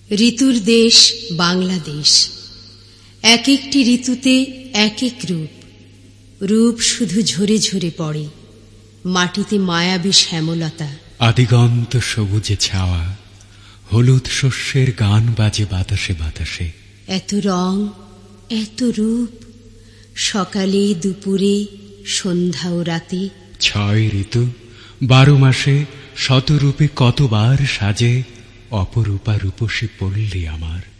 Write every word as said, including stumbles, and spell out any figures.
ঋতুর দেশ বাংলাদেশ, এক একটি ঋতুতে এক এক রূপ। রূপ শুধু ঝরে ঝরে পড়ে, মাটিতে মায়াবী শ্যামলতা, আদিগন্ত সবুজে ছাওয়া, হলুদ শস্যের গান বাজে বাতাসে বাতাসে। এত রং, এত রূপ, সকালে দুপুরে সন্ধ্যা ও রাতে। ছয় ঋতু, বারো মাসে শতরূপে কতবার সাজে, অপরূপা রূপসী পল্লী আমার।